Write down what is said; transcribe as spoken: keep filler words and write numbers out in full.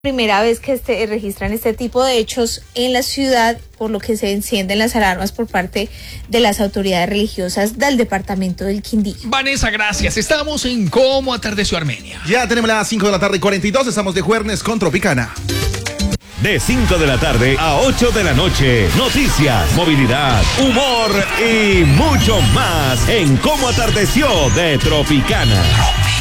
Primera vez que este, registran este tipo de hechos en la ciudad, por lo que se encienden las alarmas por parte de las autoridades religiosas del departamento del Quindío. Vanessa, gracias. Estamos en Cómo Atardeció Armenia. Ya tenemos las cinco de la tarde y cuarenta y dos, estamos de jueves con Tropicana. De cinco de la tarde a ocho de la noche, noticias, movilidad, humor y mucho más en Cómo Atardeció de Tropicana.